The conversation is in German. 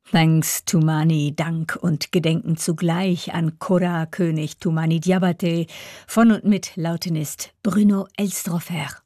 Thanks Tumani, Dank und Gedenken zugleich an Kora, König Tumani Diabate, von und mit Lautenist Bruno Elstrofer.